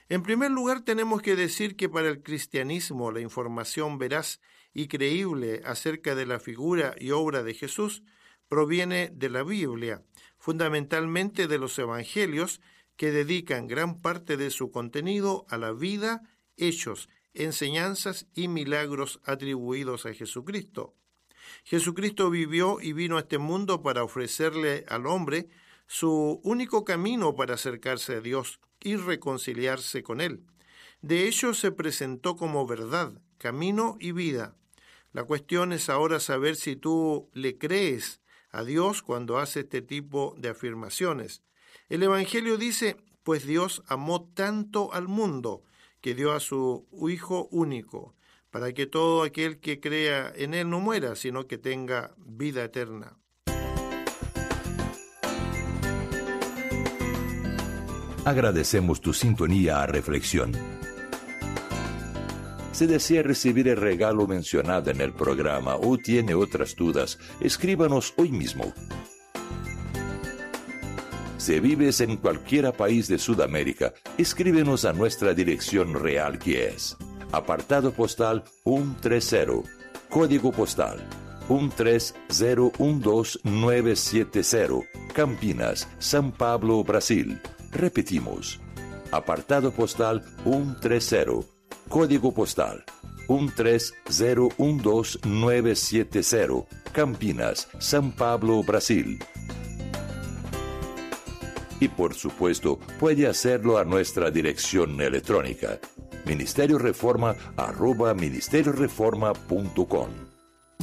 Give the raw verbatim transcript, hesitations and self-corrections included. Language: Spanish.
En primer lugar, tenemos que decir que para el cristianismo la información veraz y creíble acerca de la figura y obra de Jesús proviene de la Biblia, fundamentalmente de los evangelios, que dedican gran parte de su contenido a la vida, hechos, enseñanzas y milagros atribuidos a Jesucristo. Jesucristo vivió y vino a este mundo para ofrecerle al hombre su único camino para acercarse a Dios y reconciliarse con Él. De hecho, se presentó como verdad, camino y vida. La cuestión es ahora saber si tú le crees a Dios cuando hace este tipo de afirmaciones. El Evangelio dice, pues Dios amó tanto al mundo que dio a su Hijo único, para que todo aquel que crea en Él no muera, sino que tenga vida eterna. Agradecemos tu sintonía a Reflexión. Si desea recibir el regalo mencionado en el programa o tiene otras dudas, escríbanos hoy mismo. Si vives en cualquier país de Sudamérica, escríbenos a nuestra dirección real, que es apartado postal ciento treinta, código postal uno tres cero uno dos nueve siete cero, Campinas, São Paulo, Brasil. Repetimos, apartado postal ciento treinta, código postal uno tres cero uno dos nueve siete cero, Campinas, São Paulo, Brasil. Y por supuesto, puede hacerlo a nuestra dirección electrónica, ministerio reforma arroba ministerio reforma punto com.